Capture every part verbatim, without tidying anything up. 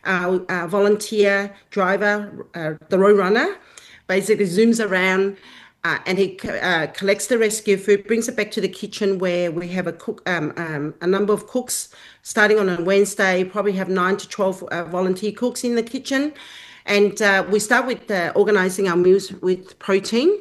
our, our volunteer driver, uh, the road runner, basically zooms around uh, and he uh, collects the rescue food, brings it back to the kitchen where we have a cook, um, um, a number of cooks starting on a Wednesday, probably have nine to twelve uh, volunteer cooks in the kitchen. And uh, we start with uh, organizing our meals with protein.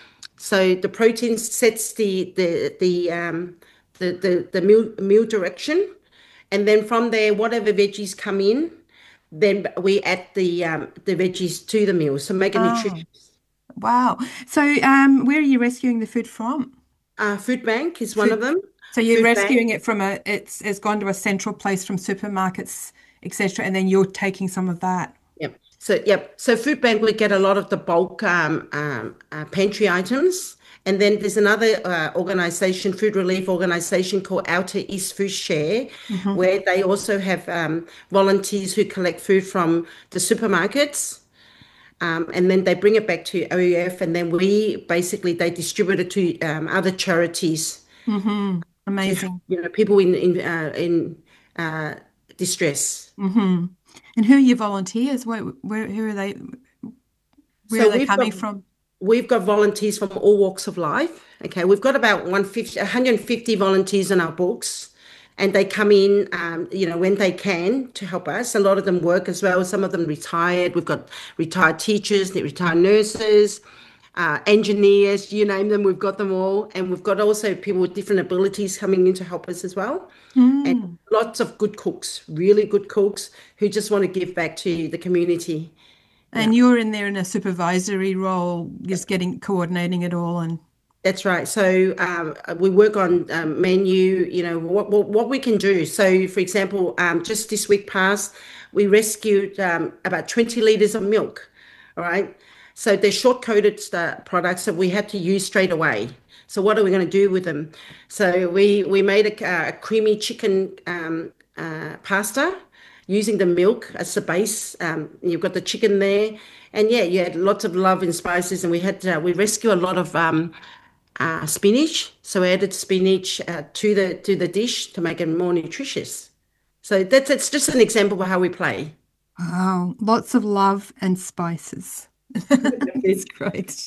So the protein sets the the the um, the, the the meal meal direction, and then from there, whatever veggies come in, then we add the um, the veggies to the meal. So make it Oh, nutritious. wow. So, um, where are you rescuing the food from? Uh, food bank is one of Food. them. So you're Food bank. rescuing it from a, it's it's gone to a central place from supermarkets, et cetera, and then you're taking some of that. Yep. So yep. So food bank we get a lot of the bulk um, um, uh, pantry items, and then there's another uh, organization, food relief organization called Outer East Food Share, Hmm. where they also have um, volunteers who collect food from the supermarkets. Um, and then they bring it back to O E F, and then we basically they distribute it to um, other charities Hmm. to Amazing. you know people in in uh, in uh, distress. Hmm. And who are your volunteers? Where, where, who are they? Where So are they we've got coming from? we've got volunteers from all walks of life. Okay, we've got about one hundred fifty, one hundred fifty volunteers in our books, and they come in, um, you know, when they can to help us. A lot of them work as well. Some of them retired. We've got retired teachers, retired nurses, uh, engineers, you name them. We've got them all, and we've got also people with different abilities coming in to help us as well. And Mm. lots of good cooks, really good cooks who just want to give back to the community. Yeah. And you're in there in a supervisory role, just getting coordinating it all and That's right. So um, we work on um, menu, you know, what, what what we can do. So, for example, um, just this week past, we rescued um, about twenty liters of milk. All right. So they're short-coated uh, products that we had to use straight away. So what are we going to do with them? So we we made a, a creamy chicken um, uh, pasta using the milk as the base. Um, you've got the chicken there, and yeah, you had lots of love and spices, and we had uh, we rescue a lot of um, uh, spinach. So we added spinach uh, to the to the dish to make it more nutritious. So that's it's just an example of how we play. wow, lots of love and spices. That's great.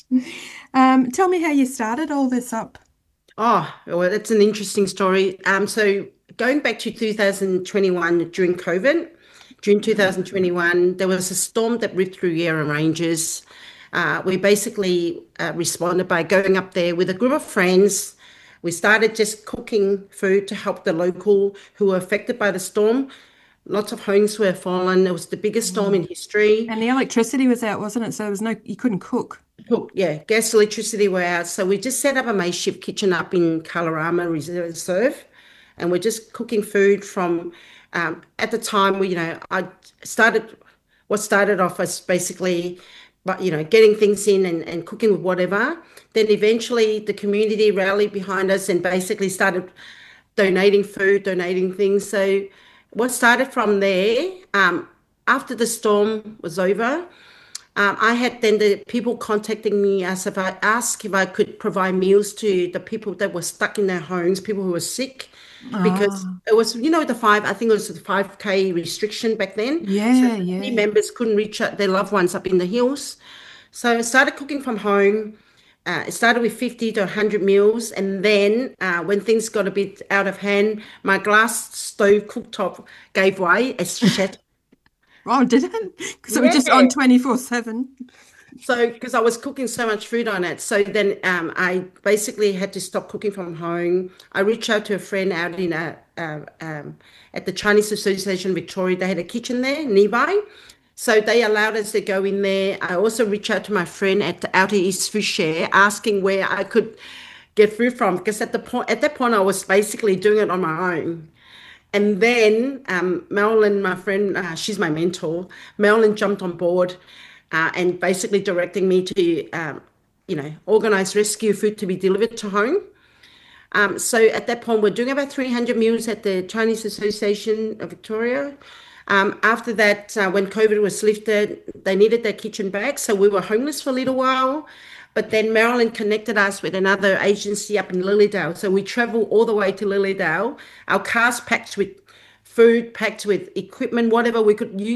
Um, tell me how you started all this up. Oh, well, that's an interesting story. Um, so going back to two thousand twenty-one during COVID, June two thousand twenty-one, there was a storm that ripped through Yarra Ranges. Uh, we basically uh, responded by going up there with a group of friends. We started just cooking food to help the local who were affected by the storm. Lots of homes were fallen. It was the biggest storm Mm. in history. And the electricity was out, wasn't it? So there was no, you couldn't cook. Cook, yeah, gas, electricity were out. So we just set up a makeshift kitchen up in Colorama Reserve, and we're just cooking food from. Um, at the time, we, you know, I started. What started off as basically, but you know, getting things in and, and cooking with whatever. Then eventually, the community rallied behind us and basically started donating food, donating things. So what started from there, um, after the storm was over. Um, I had then the people contacting me as if I asked if I could provide meals to the people that were stuck in their homes, people who were sick, because Oh, it was, you know, the five, I think it was the five K restriction back then. So yeah, family yeah. members couldn't reach out their loved ones up in the hills. So I started cooking from home. Uh, it started with fifty to one hundred meals. And then uh, when things got a bit out of hand, my glass stove cooktop gave way. It shattered. Oh, did it? So we're just on Yeah. twenty-four seven. So, because I was cooking so much food on it, so then um, I basically had to stop cooking from home. I reached out to a friend out in a uh, um, at the Chinese Association Victoria. They had a kitchen there nearby, so they allowed us to go in there. I also reached out to my friend at the Outer East Fish Share, asking where I could get food from, because at the point at that point I was basically doing it on my own. And then um, Marilyn, my friend, uh, she's my mentor. Marilyn jumped on board uh, and basically directing me to, um, you know, organize rescue food to be delivered to home. Um, so at that point, we're doing about three hundred meals at the Chinese Association of Victoria. Um, after that, uh, when COVID was lifted, they needed their kitchen back. So we were homeless for a little while. But then Marilyn connected us with another agency up in Lilydale. So we travel all the way to Lilydale. Our cars packed with food, packed with equipment, whatever we could use